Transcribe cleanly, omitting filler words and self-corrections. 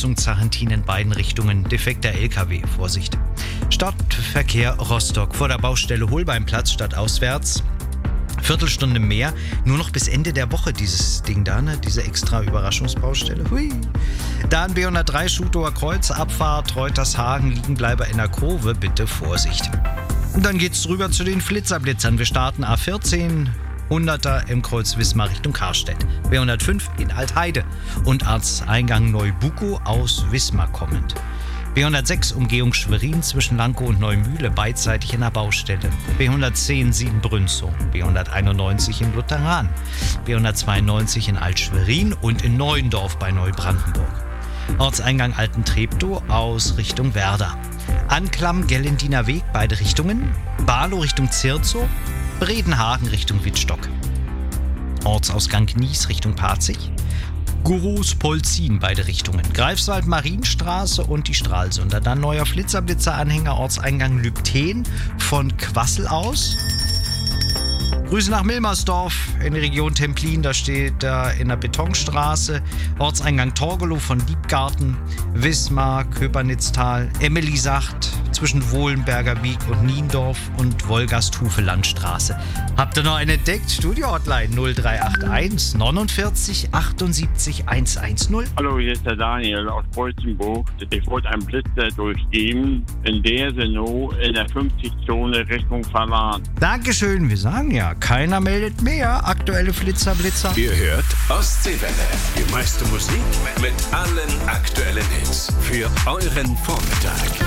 Richtung Zarentin in beiden Richtungen. Defekter LKW, Vorsicht. Stadtverkehr Rostock vor der Baustelle Holbeinplatz stadtauswärts. Viertelstunde mehr, nur noch bis Ende der Woche dieses Ding da, ne? Diese extra Überraschungsbaustelle. Hui. Dann B103 Schutower Kreuz, Abfahrt, Reutershagen, Liegenbleiber in der Kurve, bitte Vorsicht. Und dann geht's rüber zu den Flitzerblitzern. Wir starten A14, 100er im Kreuz Wismar Richtung Karstedt. B105 in Altheide und Arzteingang Neubukow aus Wismar kommend. B106 Umgehung Schwerin zwischen Lankow und Neumühle beidseitig in der Baustelle. B110 Siebenbrünzow, B191 in Lutheran, B192 in Alt-Schwerin und in Neuendorf bei Neubrandenburg. Ortseingang Alten-Treptow aus Richtung Werder. Anklam Gellendiner Weg beide Richtungen, Barlow Richtung Zirzow, Bredenhagen Richtung Wittstock. Ortsausgang Gnies Richtung Parzig. Gurus Polzin beide Richtungen. Greifswald Marienstraße und die Stralsunder. Dann neuer Flitzerblitzer-Anhänger, Ortseingang Lübten von Quassel aus. Grüße nach Milmersdorf in der Region Templin, da steht er in der Betonstraße. Ortseingang Torgelow von Liebgarten, Wismar, Köpernitztal, Emmelisacht zwischen Wohlenberger Wieg und Niendorf und Wolgasthufe Landstraße. Habt ihr noch einen entdeckt? Studio-Hotline 0381 49 78 110. Hallo, hier ist der Daniel aus Preußenburg. Ich wollte einen Blitzer durchgeben, in der Seno in der 50-Zone Richtung Verlan. Dankeschön, wir sagen ja, keiner meldet mehr. Aktuelle Flitzerblitzer. Ihr hört Ostseewelle. Die meiste Musik mit allen aktuellen Hits für euren Vormittag.